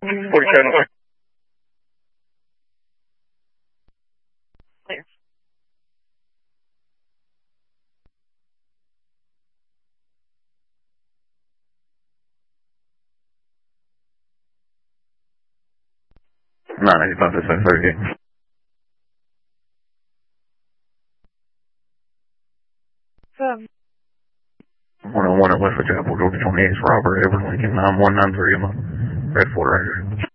47 North. Clear. No, 95 to 38. 101 at Westwood Chapel, Georgia 28, Robert Edward Lincoln 9193 in the Red Fort Ranger.